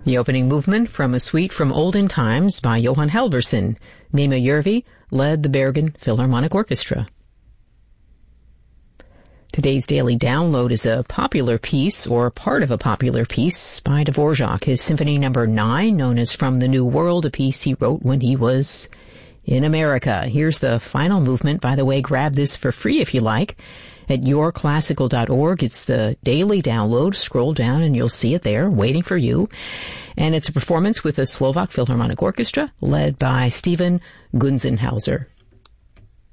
The opening movement from a suite from Olden Times by Johan Halvorsen. Mima Järvi led the Bergen Philharmonic Orchestra. Today's daily download is a popular piece, or part of a popular piece, by Dvorak, his Symphony No. 9, known as From the New World, a piece he wrote when he was in America. Here's the final movement. By the way, grab this for free if you like at yourclassical.org. It's the daily download. Scroll down and you'll see it there, waiting for you. And it's a performance with the Slovak Philharmonic Orchestra, led by Stephen Gunzenhauser.